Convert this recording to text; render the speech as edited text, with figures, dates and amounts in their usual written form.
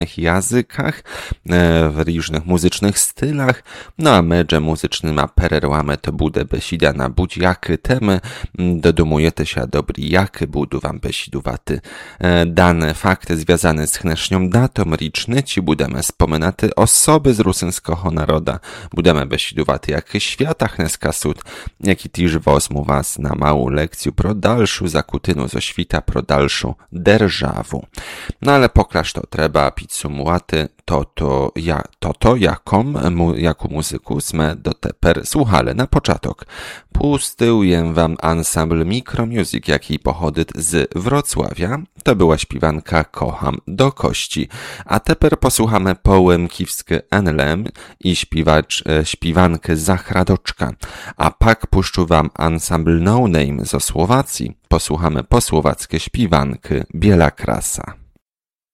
językach, w różnych muzycznych stylach, no a my, że muzycznymi pererwamy to bude besida na budźjaky temy, dodumujete się dobry jaky budu wam besiduwaty dane fakty związane z chnesznią datą riczny, ci budemy spomenaty osoby z rusyńskiego naroda, budemy besiduwaty jak świata chneska sud, jak i też wozmu was na małą lekcję pro dalszą zakutynu zo świta pro dalszą derżawu. No ale poklaż to trzeba pizzumułaty, jaką muzyku sme do teper słuchali na początek. Pustyję wam ensemble Micromusic, jaki pochodyt z Wrocławia. To była śpiewanka Kocham do kości. A teper posłuchamy połem kiwskie Enlem i śpiewankę Zachradoczka. A pak puszczu wam ensemble No Name ze Słowacji. Posłuchamy po słowackie śpiewanky Biela Krasa.